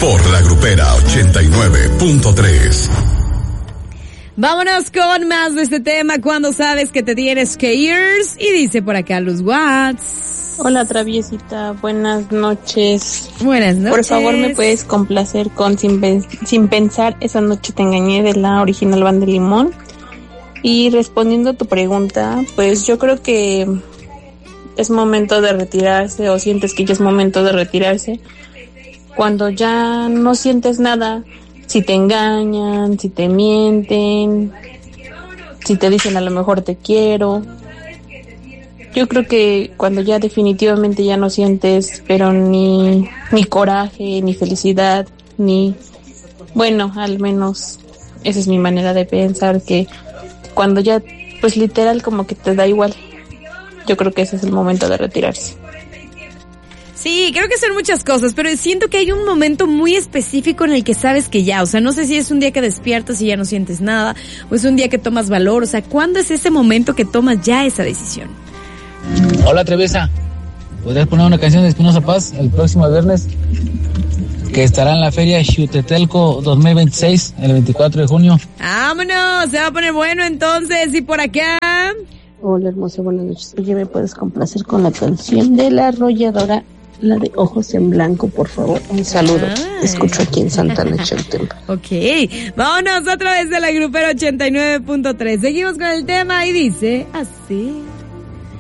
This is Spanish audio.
por La Grupera 89.3. Vámonos con más de este tema, cuando sabes que te tienes que ir. Y dice por acá Luz Watts. Hola, Traviesita, buenas noches. Buenas noches. Por favor, ¿me puedes complacer con Sin Pensar, Esa Noche Te Engañé, de la original Banda de Limón? Y respondiendo a tu pregunta, pues yo creo que es momento de retirarse, o sientes que ya es momento de retirarse, cuando ya no sientes nada. Si te engañan, si te mienten, si te dicen a lo mejor te quiero. Yo creo que cuando ya definitivamente ya no sientes, pero ni coraje, ni felicidad, bueno, al menos esa es mi manera de pensar, que cuando ya, pues literal como que te da igual, yo creo que ese es el momento de retirarse. Sí, creo que son muchas cosas, pero siento que hay un momento muy específico en el que sabes que ya, o sea, no sé si es un día que despiertas y ya no sientes nada, o es un día que tomas valor, o sea, ¿cuándo es ese momento que tomas ya esa decisión? Hola, Traviesa, ¿podrías poner una canción de Espinoza Paz el próximo viernes, que estará en la feria Xutetelco 2026, el 24 de junio? ¡Vámonos! Se va a poner bueno entonces, y por acá... Hola, hermosa, buenas noches. Oye, ¿me puedes complacer con la canción de La Arrolladora, la de Ojos en Blanco, por favor? Un saludo. Escucho aquí en Santana Chautempa. Ok, vámonos otra vez de La Grupera 89.3. Seguimos con el tema y dice así.